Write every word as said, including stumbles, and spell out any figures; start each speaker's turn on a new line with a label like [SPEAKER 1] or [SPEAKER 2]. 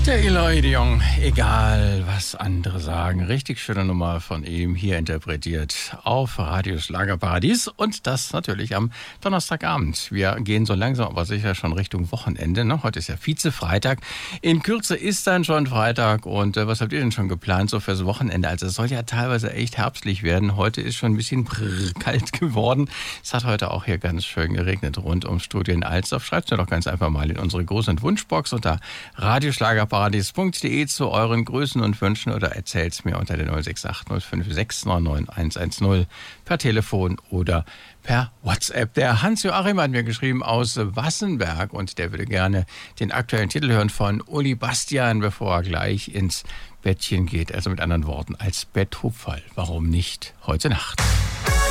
[SPEAKER 1] Der Eloy de Jong, egal was andere sagen. Richtig schöne Nummer von ihm, hier interpretiert auf Radio Schlagerparadies. Und das natürlich am Donnerstagabend. Wir gehen so langsam aber sicher schon Richtung Wochenende. Ne? Heute ist ja Vize-Freitag. In Kürze ist dann schon Freitag. Und äh, was habt ihr denn schon geplant so fürs Wochenende? Also es soll ja teilweise echt herbstlich werden. Heute ist schon ein bisschen brrr, kalt geworden. Es hat heute auch hier ganz schön geregnet rund ums Studio in Alsdorf. Schreibt mir doch ganz einfach mal in unsere Gruß- und Wunschbox unter radioschlagerparadies punkt de zu euren Grüßen und Wünschen oder erzählt's mir unter der null sechs acht null fünf sechs neun neun eins eins null per Telefon oder per WhatsApp. Der Hans-Joachim hat mir geschrieben aus Wassenberg und der würde gerne den aktuellen Titel hören von Uli Bastian, bevor er gleich ins Bettchen geht. Also mit anderen Worten als Betthupferl. Warum nicht heute Nacht?